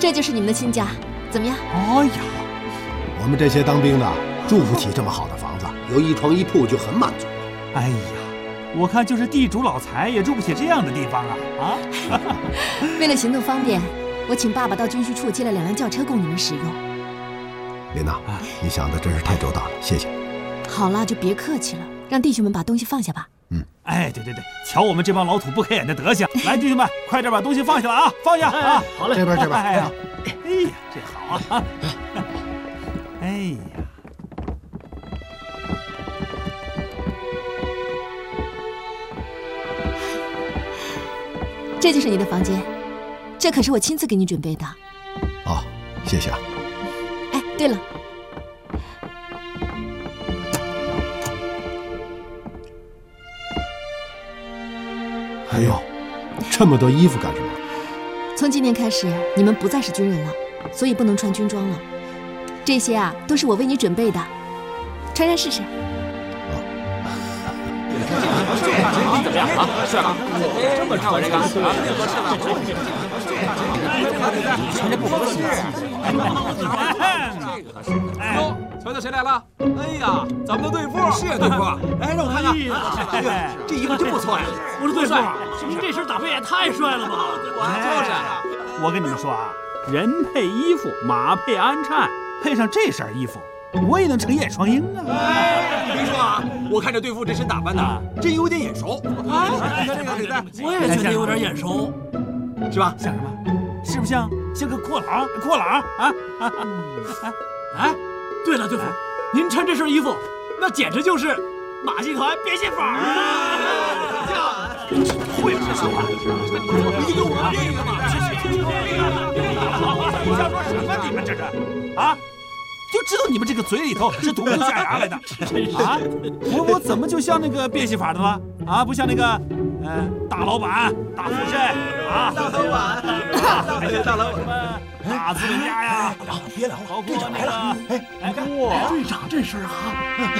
这就是你们的新家，怎么样？ 哎呀， 我们这些当兵的住不起这么好的房子，有一床一铺就很满足了。 哎呀，我看就是地主老财也住不起这样的地方啊！ 为了行动方便，我请爸爸到军需处借了2辆轿车供你们使用。 琳娜，你想的真是太周到了，谢谢。 好了，就别客气了，让弟兄们把东西放下吧。 哎，对，瞧我们这帮老土不开眼的德行！来，弟兄们，快点把东西放下了啊！放下啊！ 好嘞，这边。 哎呀，这好啊！哎呀， 这就是你的房间，这可是我亲自给你准备的。 哦，谢谢啊。 哎，对了， 哎呦，这么多衣服干什么？ 从今天开始，你们不再是军人了，所以不能穿军装了。这些啊，都是我为你准备的，穿上试试。 怎么样啊？帅吧？这么穿这个啊？你穿这不合适。这个合适。哟，瞧瞧谁来了？哎呀，咱们的队副。是啊，队副。哎，让我看看。这衣服真不错呀。 我说队副，您这身打扮也太帅了吧！ 就是。 我跟你们说啊，人配衣服，马配鞍鞯，配上这身衣服，我也能成眼双鹰啊！ 你别说啊，我看这队副这身打扮的，真有点眼熟。哎，你看这个领带， 我也觉得有点眼熟， 是吧？ 像什么？是不像个阔朗啊？ 哎，对了，队副，您穿这身衣服，那简直就是马戏团变戏法啊！ 会说话， 你就我这个嘛， 你想说什么？你们这是啊？就知道你们这个嘴里头是吐不出假牙来的啊！我怎么就像那个变戏法的了啊？不像那个大老板、大富绅啊， 大老板，大老板， 大资本家呀， 别聊， 包括那个队长这身啊。